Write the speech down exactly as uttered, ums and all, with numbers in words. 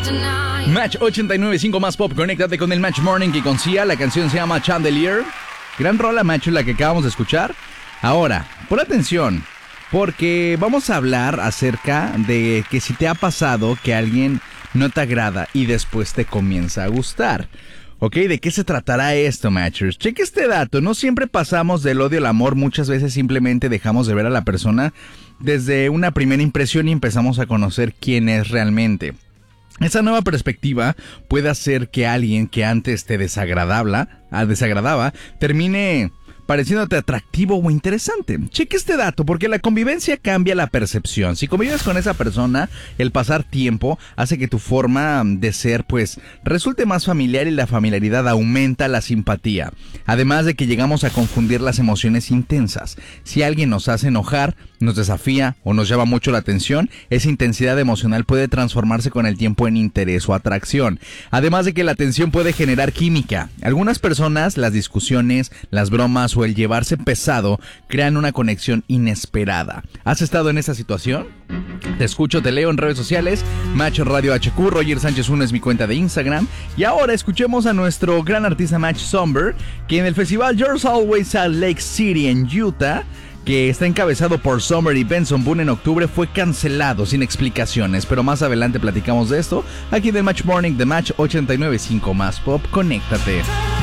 Match ochenta y nueve punto cinco más pop, conéctate con el Match Morning que con Sia. La canción se llama Chandelier. Gran rola, macho, la que acabamos de escuchar. Ahora, pon atención, porque vamos a hablar acerca de que si te ha pasado que alguien no te agrada y después te comienza a gustar. Ok, ¿de qué se tratará esto, Matchers? Cheque este dato, no siempre pasamos del odio al amor, muchas veces simplemente dejamos de ver a la persona desde una primera impresión y empezamos a conocer quién es realmente. Esa nueva perspectiva puede hacer que alguien que antes te desagradaba, desagradaba termine pareciéndote atractivo o interesante. Cheque este dato porque la convivencia cambia la percepción. Si convives con esa persona, el pasar tiempo hace que tu forma de ser pues resulte más familiar y la familiaridad aumenta la simpatía. Además de que llegamos a confundir las emociones intensas. Si alguien nos hace enojar, nos desafía o nos llama mucho la atención, esa intensidad emocional puede transformarse con el tiempo en interés o atracción. Además de que la atención puede generar química. Algunas personas, las discusiones, las bromas o el llevarse pesado crean una conexión inesperada. ¿Has estado en esa situación? Te escucho, te leo en redes sociales. Match Radio H Q, Roger Sánchez uno es mi cuenta de Instagram. Y ahora escuchemos a nuestro gran artista Match Somber, que en el festival Yours Always at Lake City en Utah, que está encabezado por Summer y Benson Boone en octubre, fue cancelado sin explicaciones. Pero más adelante platicamos de esto aquí de Match Morning de Match ochenta y nueve punto cinco más pop. Conéctate.